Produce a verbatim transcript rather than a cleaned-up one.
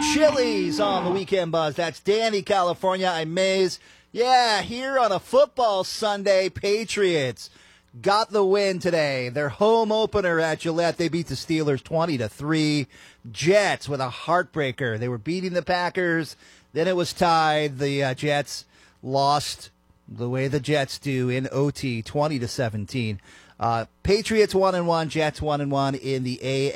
Chili's on the Weekend Buzz. That's Danny, California. I'm Maze. Yeah, here on a football Sunday, Patriots got the win today. Their home opener at Gillette, they beat the Steelers twenty to three. Jets with a heartbreaker. They were beating the Packers. Then it was tied. The uh, Jets lost the way the Jets do in O T, twenty to seventeen. Uh, Patriots one and one, Jets one and one in the A